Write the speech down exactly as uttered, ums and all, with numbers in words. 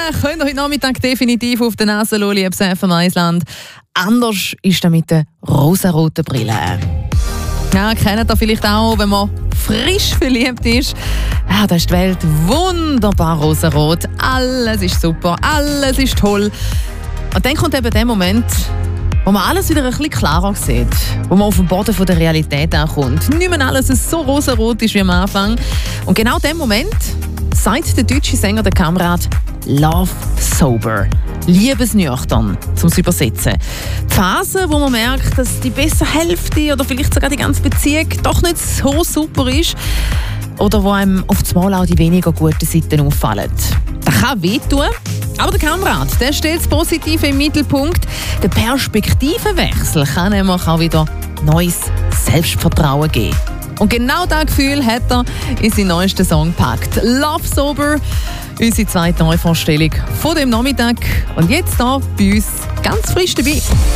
könnt ihr heute Nachmittag definitiv auf der Nase lassen, liebes F M eins Land. Anders ist das mit der rosaroten Brille. Ja, kennt ihr vielleicht auch, wenn man frisch verliebt ist. Ja, da ist die Welt wunderbar rosarot. Alles ist super, alles ist toll. Und dann kommt eben der Moment, wo man alles wieder ein bisschen klarer sieht. Wo man auf den Boden von der Realität ankommt. Nicht mehr alles so rosarot ist wie am Anfang. Und genau in dem Moment sagt der deutsche Sänger der Kamerad «Love Sober». Liebesnüchtern, um es übersetzen. Die Phase, wo man merkt, dass die bessere Hälfte oder vielleicht sogar die ganze Beziehung doch nicht so super ist. Oder wo einem auf das Mal auch die weniger guten Seiten auffallen. Das kann wehtun. Aber der Kamerad, der steht das Positive im Mittelpunkt. Der Perspektivenwechsel kann nämlich auch wieder neues Selbstvertrauen geben. Und genau dieses Gefühl hat er in seinen neuesten Song gepackt. «Love Sober», unsere zweite Neuvorstellung von dem Nachmittag. Und jetzt hier bei uns ganz frisch dabei.